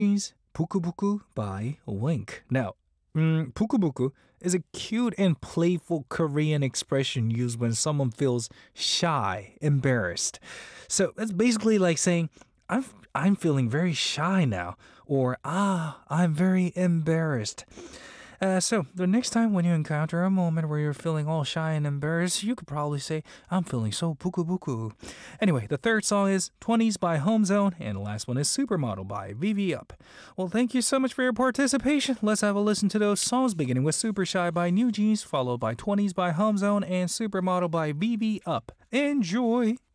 is Puku Puku by Wink. Now, Puku Puku is a cute and playful Korean expression used when someone feels shy, embarrassed. So it's basically like saying, I'm feeling very shy now, or I'm very embarrassed. So, the next time when you encounter a moment where you're feeling all shy and embarrassed, you could probably say, I'm feeling so puku puku. Anyway, the third song is 20s by Homezone, and the last one is Supermodel by VV Up. Well, thank you so much for your participation. Let's have a listen to those songs, beginning with Super Shy by New Jeans, followed by 20s by Homezone, and Supermodel by VV Up. Enjoy!